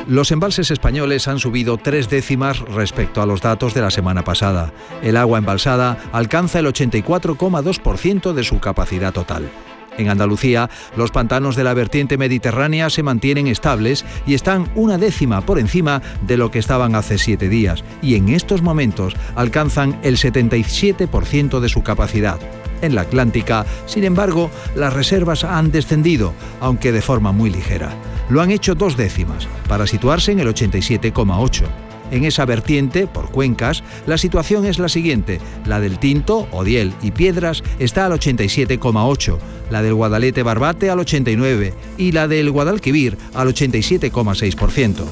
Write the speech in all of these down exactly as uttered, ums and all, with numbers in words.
Los embalses españoles han subido tres décimas respecto a los datos de la semana pasada. El agua embalsada alcanza el ochenta y cuatro coma dos por ciento de su capacidad total. En Andalucía, los pantanos de la vertiente mediterránea se mantienen estables y están una décima por encima de lo que estaban hace siete días, y en estos momentos alcanzan el setenta y siete por ciento de su capacidad. En la Atlántica, sin embargo, las reservas han descendido, aunque de forma muy ligera. Lo han hecho dos décimas, para situarse en el ochenta y siete coma ocho. En esa vertiente, por cuencas, la situación es la siguiente. La del Tinto, Odiel y Piedras está al ochenta y siete coma ocho, la del Guadalete-Barbate al ochenta y nueve y la del Guadalquivir al ochenta y siete coma seis por ciento.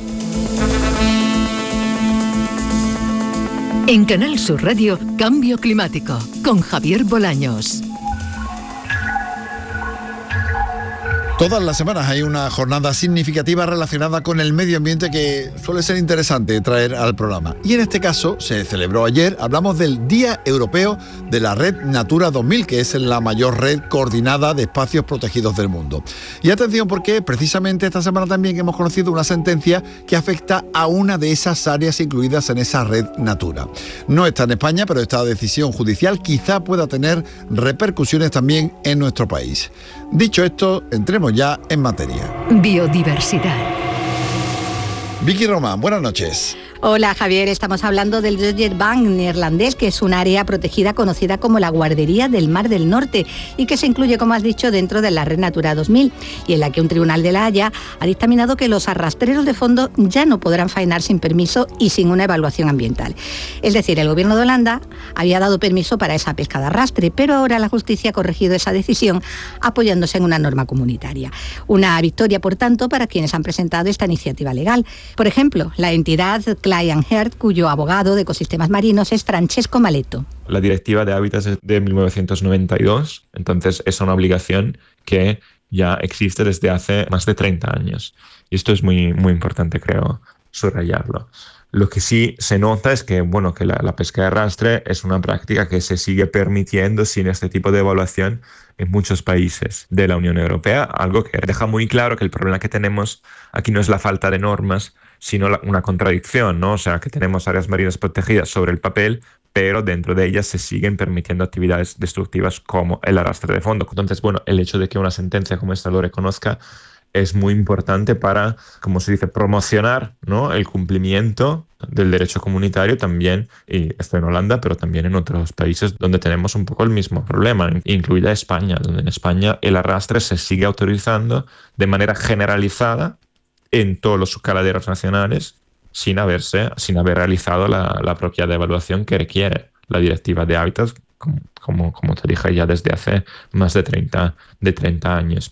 En Canal Sur Radio, Cambio Climático, con Javier Bolaños. Todas las semanas hay una jornada significativa relacionada con el medio ambiente que suele ser interesante traer al programa. Y en este caso se celebró ayer, hablamos del Día Europeo de la Red Natura dos mil, que es la mayor red coordinada de espacios protegidos del mundo. Y atención, porque precisamente esta semana también hemos conocido una sentencia que afecta a una de esas áreas incluidas en esa red Natura. No está en España, pero esta decisión judicial quizá pueda tener repercusiones también en nuestro país. Dicho esto, entremos ya en materia. Biodiversidad. Vicky Román, buenas noches. Hola Javier, estamos hablando del Doggerbank neerlandés, que es un área protegida conocida como la Guardería del Mar del Norte y que se incluye, como has dicho, dentro de la Red Natura dos mil, y en la que un tribunal de La Haya ha dictaminado que los arrastreros de fondo ya no podrán faenar sin permiso y sin una evaluación ambiental. Es decir, el gobierno de Holanda había dado permiso para esa pesca de arrastre, pero ahora la justicia ha corregido esa decisión apoyándose en una norma comunitaria. Una victoria, por tanto, para quienes han presentado esta iniciativa legal. Por ejemplo, la entidad Client Heart, cuyo abogado de ecosistemas marinos es Francesco Maletto. La Directiva de Hábitats es de mil novecientos noventa y dos, entonces es una obligación que ya existe desde hace más de treinta años. Y esto es muy, muy importante, creo, subrayarlo. Lo que sí se nota es que, bueno, que la, la pesca de arrastre es una práctica que se sigue permitiendo sin este tipo de evaluación en muchos países de la Unión Europea, algo que deja muy claro que el problema que tenemos aquí no es la falta de normas, sino la, una contradicción, ¿no? O sea, que tenemos áreas marinas protegidas sobre el papel, pero dentro de ellas se siguen permitiendo actividades destructivas como el arrastre de fondo. Entonces, bueno, el hecho de que una sentencia como esta lo reconozca es muy importante para, como se dice, promocionar, ¿no?, el cumplimiento del derecho comunitario también, y esto en Holanda, pero también en otros países donde tenemos un poco el mismo problema, incluida España, donde en España el arrastre se sigue autorizando de manera generalizada en todos los caladeros nacionales sin haberse, sin haber realizado la, la propia evaluación que requiere la Directiva de Hábitats, como, como, como te dije ya desde hace más de treinta, de treinta años.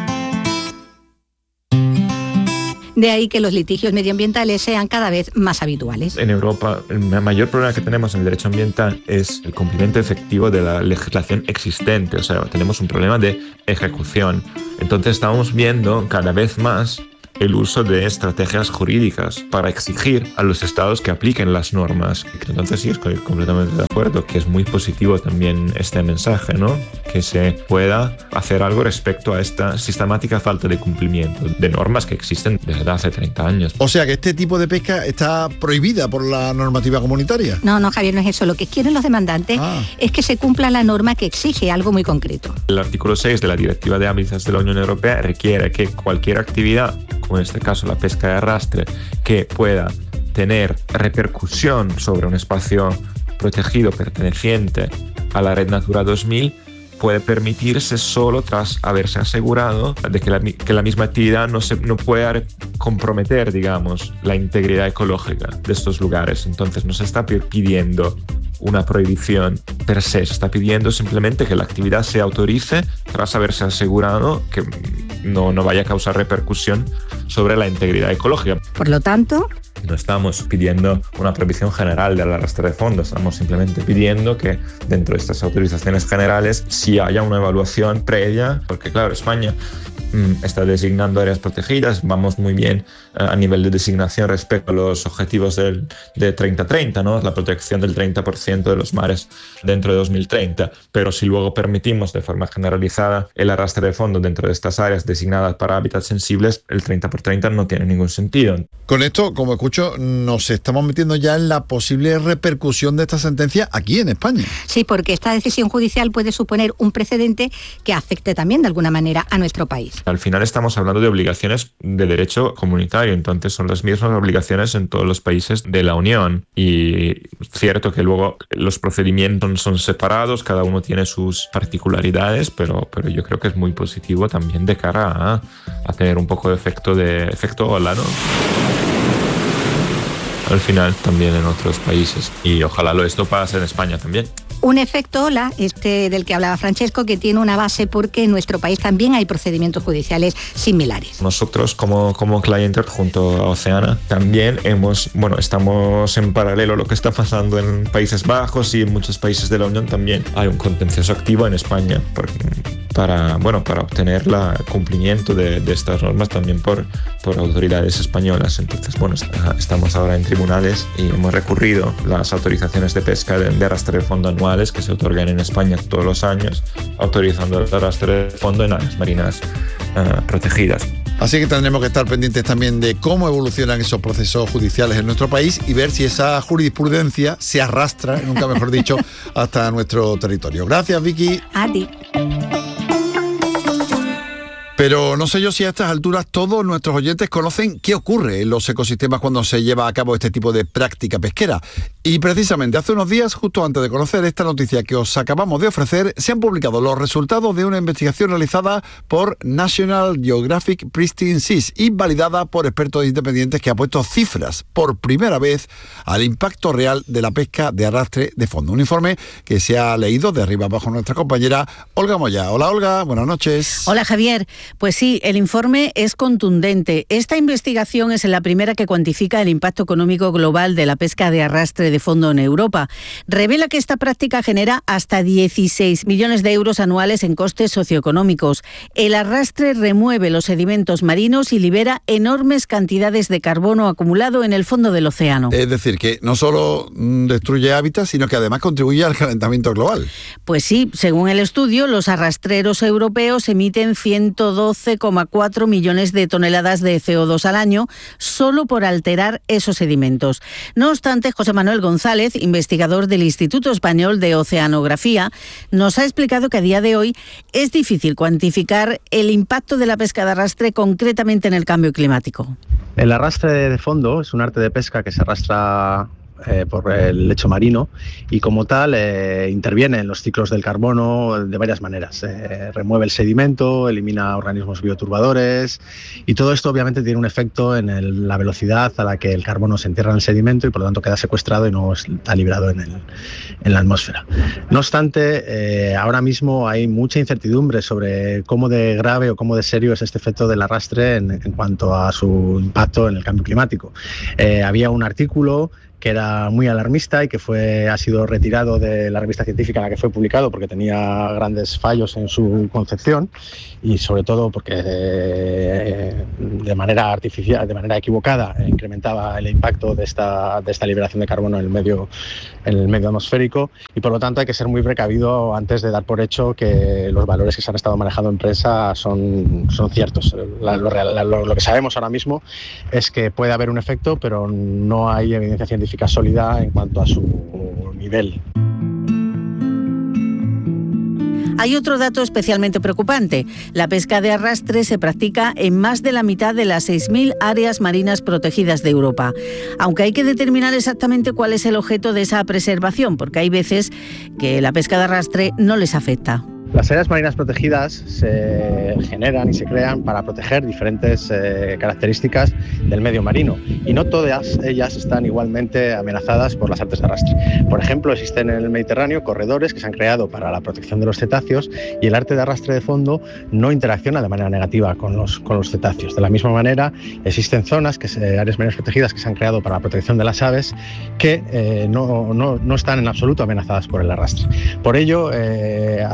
De ahí que los litigios medioambientales sean cada vez más habituales. En Europa, el mayor problema que tenemos en el derecho ambiental es el cumplimiento efectivo de la legislación existente. O sea, tenemos un problema de ejecución. Entonces estamos viendo cada vez más el uso de estrategias jurídicas para exigir a los estados que apliquen las normas. Entonces sí, estoy completamente de acuerdo que es muy positivo también este mensaje, ¿no? Que se pueda hacer algo respecto a esta sistemática falta de cumplimiento de normas que existen desde hace treinta años. O sea que este tipo de pesca está prohibida por la normativa comunitaria. No, no, Javier, no es eso. Lo que quieren los demandantes ah. es que se cumpla la norma que exige algo muy concreto. El artículo seis de la Directiva de Hábitats de la Unión Europea requiere que cualquier actividad, como en este caso la pesca de arrastre, que pueda tener repercusión sobre un espacio protegido perteneciente a la Red Natura dos mil, puede permitirse solo tras haberse asegurado de que la, que la misma actividad no, se, no pueda comprometer, digamos, la integridad ecológica de estos lugares. Entonces no se está pidiendo una prohibición per se, se está pidiendo simplemente que la actividad se autorice tras haberse asegurado que no, no vaya a causar repercusión sobre la integridad ecológica. Por lo tanto, no estamos pidiendo una prohibición general del arrastre de fondo, estamos simplemente pidiendo que dentro de estas autorizaciones generales sí haya una evaluación previa, porque claro, España mm, está designando áreas protegidas, vamos muy bien uh, a nivel de designación respecto a los objetivos del, de treinta treinta, ¿no? La protección del treinta por ciento de los mares dentro de dos mil treinta, pero si luego permitimos de forma generalizada el arrastre de fondo dentro de estas áreas designadas para hábitats sensibles, el treinta por treinta no tiene ningún sentido. Con esto, como escucho, nos estamos metiendo ya en la posible repercusión de esta sentencia aquí en España. Sí, porque esta decisión judicial puede suponer un precedente que afecte también de alguna manera a nuestro país. Al final estamos hablando de obligaciones de derecho comunitario, entonces son las mismas obligaciones en todos los países de la Unión. Y cierto que luego los procedimientos son separados, cada uno tiene sus particularidades, pero, pero yo creo que es muy positivo también de cara a, a tener un poco de efecto de efecto ola, ¿no? Al final también en otros países, y ojalá lo esto pase en España también. Un efecto ola, este del que hablaba Francesco, que tiene una base porque en nuestro país también hay procedimientos judiciales similares. Nosotros como, como Clienter junto a Oceana también hemos, bueno, estamos en paralelo a lo que está pasando en Países Bajos y en muchos países de la Unión también. Hay un contencioso activo en España por, para, bueno, para obtener el cumplimiento de, de estas normas también por, por autoridades españolas. Entonces, bueno, estamos ahora en tribunales y hemos recurrido las autorizaciones de pesca de, de arrastre de fondo anual que se otorgan en España todos los años, autorizando el arrastre de fondo en áreas marinas uh, protegidas. Así que tendremos que estar pendientes también de cómo evolucionan esos procesos judiciales en nuestro país y ver si esa jurisprudencia se arrastra, nunca mejor dicho, hasta nuestro territorio. Gracias, Vicky. A ti. Pero no sé yo si a estas alturas todos nuestros oyentes conocen qué ocurre en los ecosistemas cuando se lleva a cabo este tipo de práctica pesquera. Y precisamente hace unos días, justo antes de conocer esta noticia que os acabamos de ofrecer, se han publicado los resultados de una investigación realizada por National Geographic Pristine Seas y validada por expertos independientes que ha puesto cifras por primera vez al impacto real de la pesca de arrastre de fondo. Un informe que se ha leído de arriba abajo nuestra compañera Olga Moya. Hola Olga, buenas noches. Hola Javier. Pues sí, el informe es contundente. Esta investigación es la primera que cuantifica el impacto económico global de la pesca de arrastre de fondo en Europa. Revela que esta práctica genera hasta dieciséis millones de euros anuales en costes socioeconómicos. El arrastre remueve los sedimentos marinos y libera enormes cantidades de carbono acumulado en el fondo del océano. Es decir, que no solo destruye hábitats, sino que además contribuye al calentamiento global. Pues sí, según el estudio, los arrastreros europeos emiten ciento doce coma cuatro millones de toneladas de C O dos al año solo por alterar esos sedimentos. No obstante, José Manuel González, investigador del Instituto Español de Oceanografía, nos ha explicado que a día de hoy es difícil cuantificar el impacto de la pesca de arrastre concretamente en el cambio climático. El arrastre de fondo es un arte de pesca que se arrastra Eh, por el lecho marino y como tal eh, interviene en los ciclos del carbono de varias maneras. Eh, remueve el sedimento, elimina organismos bioturbadores y todo esto obviamente tiene un efecto en el, la velocidad a la que el carbono se entierra en el sedimento y por lo tanto queda secuestrado y no está liberado en, el, en la atmósfera. No obstante, eh, ahora mismo hay mucha incertidumbre sobre cómo de grave o cómo de serio es este efecto del arrastre en, en cuanto a su impacto en el cambio climático. Eh, había un artículo que era muy alarmista y que fue, ha sido retirado de la revista científica en la que fue publicado porque tenía grandes fallos en su concepción y sobre todo porque eh, de manera artificial, de manera equivocada, incrementaba el impacto de esta, de esta liberación de carbono en el medio, en el medio atmosférico y por lo tanto hay que ser muy precavido antes de dar por hecho que los valores que se han estado manejando en prensa son, son ciertos. La, lo, la, lo, lo que sabemos ahora mismo es que puede haber un efecto, pero no hay evidencia científica sólida en cuanto a su nivel. Hay otro dato especialmente preocupante. La pesca de arrastre se practica en más de la mitad de las seis mil áreas marinas protegidas de Europa. Aunque hay que determinar exactamente cuál es el objeto de esa preservación, porque hay veces que la pesca de arrastre no les afecta. Las áreas marinas protegidas se generan y se crean para proteger diferentes eh, características del medio marino y no todas ellas están igualmente amenazadas por las artes de arrastre. Por ejemplo, existen en el Mediterráneo corredores que se han creado para la protección de los cetáceos y el arte de arrastre de fondo no interacciona de manera negativa con los, con los cetáceos. De la misma manera, existen zonas, que se, áreas marinas protegidas que se han creado para la protección de las aves que eh, no, no, no están en absoluto amenazadas por el arrastre. Por ello, eh, hacer este tipo de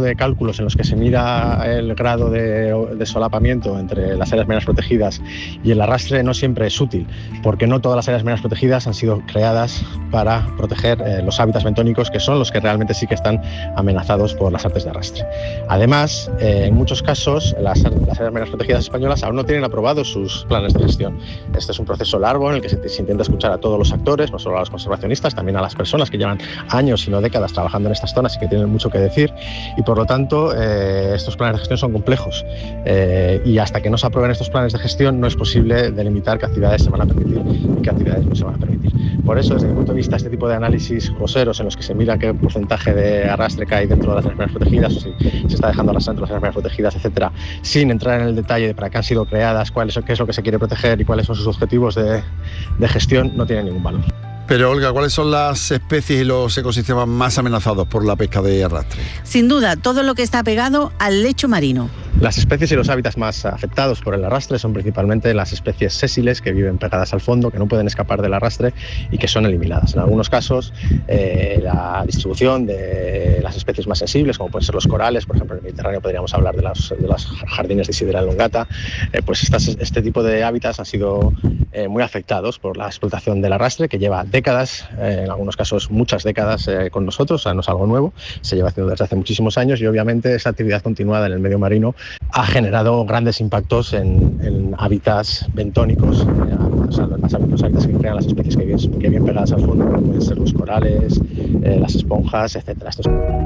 de cálculos en los que se mira el grado de, de solapamiento entre las áreas marinas protegidas y el arrastre no siempre es útil, porque no todas las áreas marinas protegidas han sido creadas para proteger eh, los hábitats bentónicos, que son los que realmente sí que están amenazados por las artes de arrastre. Además, eh, en muchos casos, las, las áreas marinas protegidas españolas aún no tienen aprobados sus planes de gestión. Este es un proceso largo en el que se, se intenta escuchar a todos los actores, no solo a los conservacionistas, también a las personas que llevan años, sino décadas trabajando en estas zonas y que tienen mucho que decir, y por lo tanto eh, estos planes de gestión son complejos eh, y hasta que no se aprueben estos planes de gestión no es posible delimitar qué actividades se van a permitir y qué actividades no se van a permitir. Por eso, desde mi punto de vista, este tipo de análisis groseros en los que se mira qué porcentaje de arrastre cae dentro de las áreas marinas protegidas o si se está dejando arrastrar entre las áreas marinas protegidas, etcétera, sin entrar en el detalle de para qué han sido creadas, cuál es, qué es lo que se quiere proteger y cuáles son sus objetivos de, de gestión, no tiene ningún valor. Pero Olga, ¿cuáles son las especies y los ecosistemas más amenazados por la pesca de arrastre? Sin duda, todo lo que está pegado al lecho marino. Las especies y los hábitats más afectados por el arrastre son principalmente las especies sésiles que viven pegadas al fondo, que no pueden escapar del arrastre y que son eliminadas. En algunos casos, eh, la distribución de las especies más sensibles, como pueden ser los corales, por ejemplo en el Mediterráneo podríamos hablar de, las, de los jardines de Isidra Longata, eh, pues estas, este tipo de hábitats han sido eh, muy afectados por la explotación del arrastre, que lleva décadas, eh, en algunos casos muchas décadas eh, con nosotros, o sea, no es algo nuevo, se lleva haciendo desde hace muchísimos años y obviamente esa actividad continuada en el medio marino ha generado grandes impactos en, en hábitats bentónicos, eh, o sea, los, los hábitats que crean las especies que vienen, que vienen pegadas al fondo, como pueden ser los corales, eh, las esponjas, etcétera. Esto es...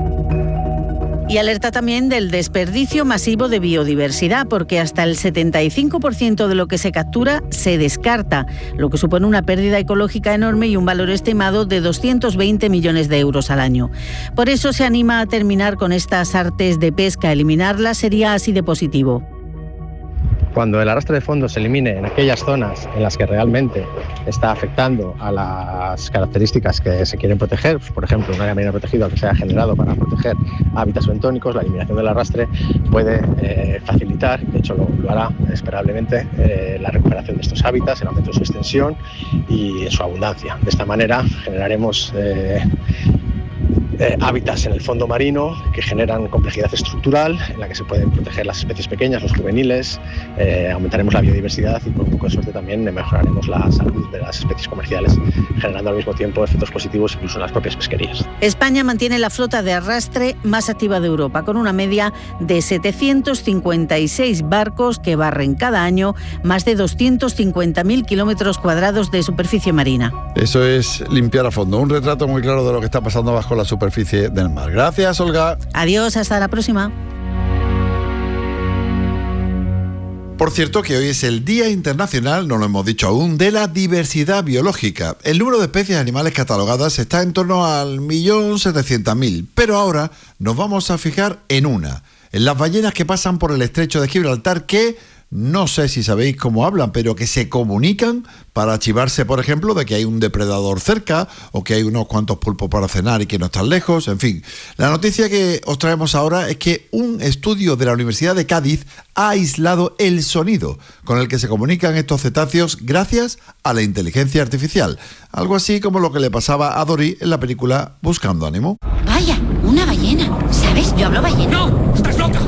Y alerta también del desperdicio masivo de biodiversidad, porque hasta el setenta y cinco por ciento de lo que se captura se descarta, lo que supone una pérdida ecológica enorme y un valor estimado de doscientos veinte millones de euros al año. Por eso se anima a terminar con estas artes de pesca. Eliminarlas sería así de positivo. Cuando el arrastre de fondo se elimine en aquellas zonas en las que realmente está afectando a las características que se quieren proteger, pues, por ejemplo, un área marina protegida que se haya generado para proteger hábitats bentónicos, la eliminación del arrastre puede eh, facilitar, de hecho lo, lo hará esperablemente, eh, la recuperación de estos hábitats, el aumento de su extensión y su abundancia. De esta manera generaremos eh, Eh, hábitats en el fondo marino que generan complejidad estructural en la que se pueden proteger las especies pequeñas, los juveniles, eh, aumentaremos la biodiversidad y con un poco de suerte también mejoraremos la salud de las especies comerciales, generando al mismo tiempo efectos positivos incluso en las propias pesquerías. España mantiene la flota de arrastre más activa de Europa, con una media de setecientos cincuenta y seis barcos que barren cada año más de doscientos cincuenta mil kilómetros cuadrados de superficie marina. Eso es limpiar a fondo, un retrato muy claro de lo que está pasando bajo la superficie superficie del mar. Gracias, Olga. Adiós, hasta la próxima. Por cierto, que hoy es el Día Internacional, no lo hemos dicho aún, de la diversidad biológica. El número de especies animales catalogadas está en torno al millón setecientos mil, pero ahora nos vamos a fijar en una, en las ballenas que pasan por el estrecho de Gibraltar, que no sé si sabéis cómo hablan, pero que se comunican para chivarse, por ejemplo, de que hay un depredador cerca o que hay unos cuantos pulpos para cenar y que no están lejos, en fin. La noticia que os traemos ahora es que un estudio de la Universidad de Cádiz ha aislado el sonido con el que se comunican estos cetáceos gracias a la inteligencia artificial. Algo así como lo que le pasaba a Dory en la película Buscando a Nemo. Vaya, una ballena. ¿Sabes? Yo hablo ballena. ¡No! ¡Estás loca!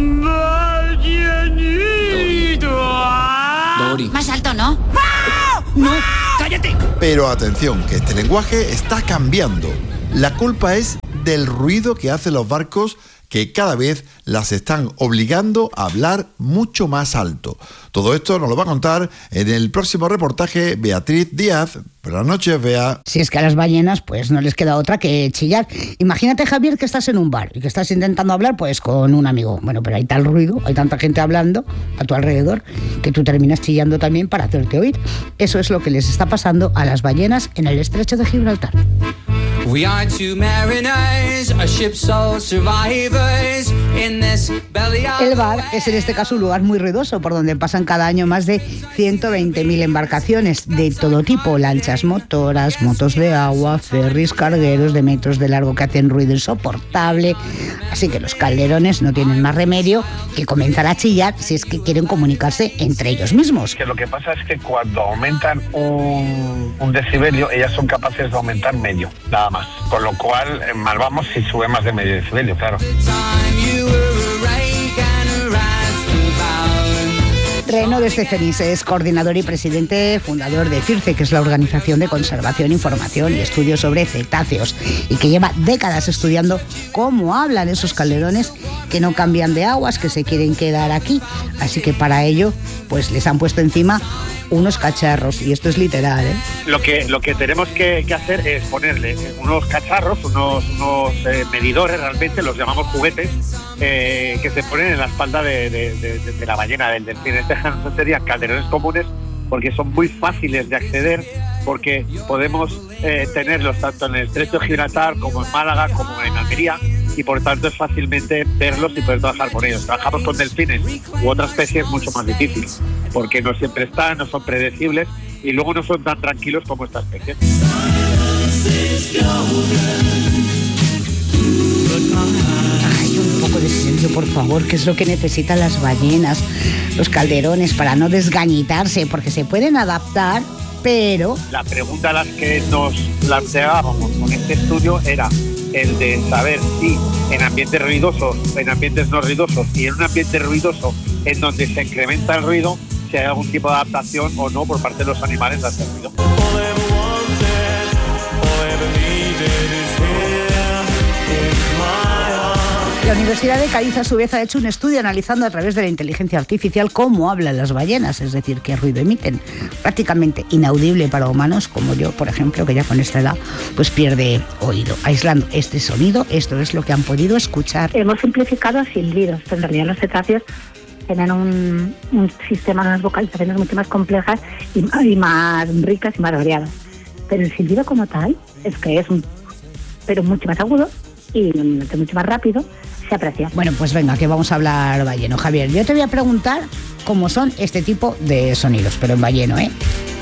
Dory. Más alto, ¿no? ¡No! ¡Cállate! Pero atención, que este lenguaje está cambiando. La culpa es del ruido que hacen los barcos, que cada vez las están obligando a hablar mucho más alto. Todo esto nos lo va a contar en el próximo reportaje Beatriz Díaz. Buenas noches, Bea. Si es que a las ballenas pues no les queda otra que chillar. Imagínate, Javier, que estás en un bar y que estás intentando hablar pues con un amigo. Bueno, pero hay tal ruido, hay tanta gente hablando a tu alrededor que tú terminas chillando también para hacerte oír. Eso es lo que les está pasando a las ballenas en el estrecho de Gibraltar. We are two mariners, a ship's sole survivors in this belly of... El bar es en este caso un lugar muy ruidoso por donde pasan cada año más de ciento veinte mil embarcaciones de todo tipo, lanchas motoras, motos de agua, ferries, cargueros de metros de largo que hacen ruido insoportable. Así que los calderones no tienen más remedio que comenzar a chillar si es que quieren comunicarse entre ellos mismos. Que lo que pasa es que cuando aumentan un, un decibelio, ellas son capaces de aumentar medio, nada más. más. Con lo cual, eh, mal vamos si sube más de medio decibelio, claro. Reno desde Cenice es coordinador y presidente fundador de CIRCE, que es la Organización de Conservación, Información y Estudios sobre Cetáceos, y que lleva décadas estudiando cómo hablan esos calderones que no cambian de aguas, que se quieren quedar aquí. Así que para ello, pues les han puesto encima unos cacharros, y esto es literal, ¿eh? Lo que, lo que tenemos que, que hacer es ponerle unos cacharros, unos, unos eh, medidores, realmente los llamamos juguetes, eh, que se ponen en la espalda de, de, de, de la ballena, del delfín. Este no serían calderones comunes porque son muy fáciles de acceder, porque podemos eh, tenerlos tanto en el Estrecho de Gibraltar como en Málaga, como en Almería, y por tanto es fácilmente verlos y poder trabajar con ellos. Trabajamos con delfines u otras especies mucho más difícil, porque no siempre están, no son predecibles y luego no son tan tranquilos como esta especie. Ay, un poco de silencio, por favor, que es lo que necesitan las ballenas, los calderones, para no desgañitarse, porque se pueden adaptar, pero... La pregunta a las que nos planteábamos con este estudio era el de saber si en ambientes ruidosos, en ambientes no ruidosos y en un ambiente ruidoso en donde se incrementa el ruido, si hay algún tipo de adaptación o no por parte de los animales a este ruido. La Universidad de Cádiz, a su vez, ha hecho un estudio analizando a través de la inteligencia artificial cómo hablan las ballenas, es decir, qué ruido emiten. Prácticamente inaudible para humanos, como yo, por ejemplo, que ya con esta edad pues pierde oído. Aislando este sonido, esto es lo que han podido escuchar. Hemos simplificado a silbidos, pero en realidad los cetáceos tienen un, un sistema de unas vocalizaciones mucho más complejas y, y más ricas y más variadas. Pero el silbido como tal es que es un, pero mucho más agudo y mucho más rápido. Se aprecia. Bueno, pues venga, que vamos a hablar balleno. Javier, yo te voy a preguntar cómo son este tipo de sonidos, pero en balleno, ¿eh?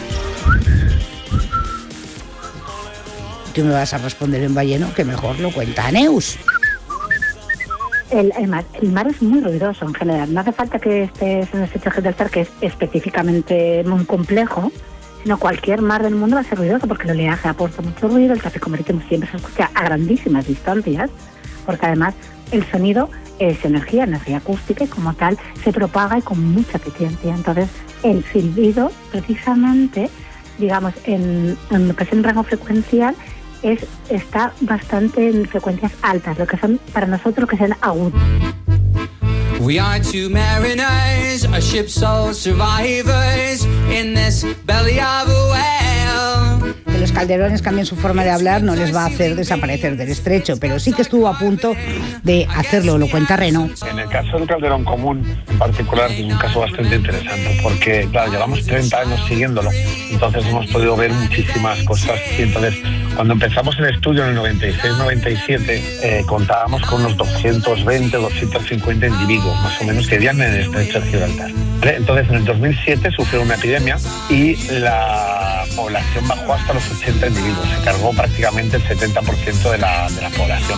Tú me vas a responder en balleno, que mejor lo cuenta Neus. El, el, mar, el mar es muy ruidoso en general. No hace falta que estés en el Estrecho de Gibraltar, que es específicamente muy complejo, sino cualquier mar del mundo va a ser ruidoso porque el oleaje aporta mucho ruido, el tráfico marítimo siempre se escucha a grandísimas distancias, porque además el sonido es energía, energía acústica, y como tal se propaga y con mucha eficiencia. Entonces, el silbido, precisamente, digamos, en, en lo que es el rango frecuencial, es, está bastante en frecuencias altas, lo que son para nosotros lo que son agudos. We are two mariners, a ship's sole survivors in this belly of a whale. Que los calderones cambien su forma de hablar no les va a hacer desaparecer del estrecho, pero sí que estuvo a punto de hacerlo, lo cuenta Reno. En el caso del calderón común, en particular, es un caso bastante interesante, porque, claro, llevamos treinta años siguiéndolo, entonces hemos podido ver muchísimas cosas, y entonces, cuando empezamos el estudio en el noventa y seis noventa y siete, eh, contábamos con unos doscientos veinte, doscientos cincuenta individuos, más o menos, que vivían en el Estrecho de Gibraltar. Entonces, en el dos mil siete sufrió una epidemia y la población bajó hasta los ochenta individuos, se cargó prácticamente el setenta por ciento de la, de la población.